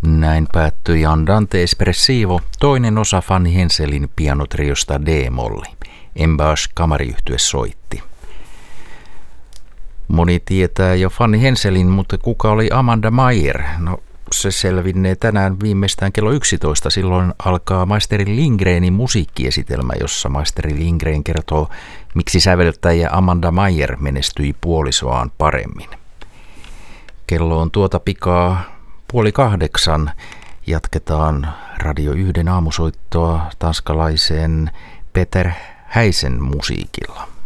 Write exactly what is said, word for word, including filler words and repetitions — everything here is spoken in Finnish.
Näin päättyi Andante Espressivo, toinen osa Fanny Henselin pianotriosta D-molli. Embauche kamariyhtye soitti. Moni tietää jo Fanny Henselin, mutta kuka oli Amanda Meyer? No, se selvinnee tänään viimeistään kello yksitoista. Silloin alkaa maisteri Lindgrenin musiikkiesitelmä, jossa maisteri Lindgren kertoo, miksi säveltäjä Amanda Meyer menestyi puolisoaan paremmin. Kello on tuota pikaa puoli kahdeksan. Jatketaan Radio yhden aamusoittoa tanskalaisen Peter Häisen musiikilla.